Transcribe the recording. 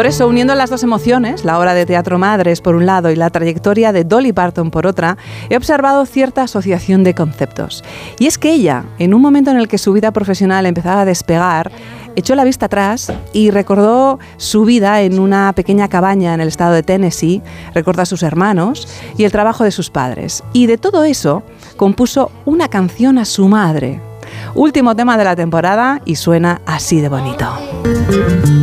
eso, uniendo las dos emociones, la obra de teatro Madres por un lado y la trayectoria de Dolly Parton por otra, he observado cierta asociación de conceptos. Y es que ella, en un momento en el que su vida profesional empezaba a despegar, echó la vista atrás y recordó su vida en una pequeña cabaña en el estado de Tennessee, recordó a sus hermanos y el trabajo de sus padres. Y de todo eso compuso una canción a su madre. Último tema de la temporada y suena así de bonito.